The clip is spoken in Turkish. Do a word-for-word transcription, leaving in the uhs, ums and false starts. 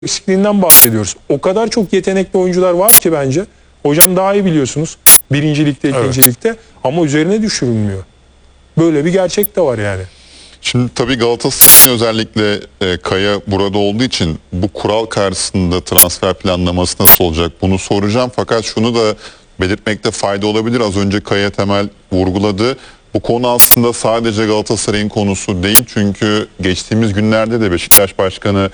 eksikliğinden bahsediyoruz. O kadar çok yetenekli oyuncular var ki bence. Hocam daha iyi biliyorsunuz. Birinci ligde, ikinci Evet. ligde. Ama üzerine düşürülmüyor. Böyle bir gerçek de var yani. Şimdi tabii Galatasaray'ın özellikle e, Kaya burada olduğu için bu kural karşısında transfer planlaması nasıl olacak bunu soracağım. Fakat şunu da belirtmekte fayda olabilir. Az önce Kaya Temel vurguladı. Bu konu aslında sadece Galatasaray'ın konusu değil. Çünkü geçtiğimiz günlerde de Beşiktaş Başkanı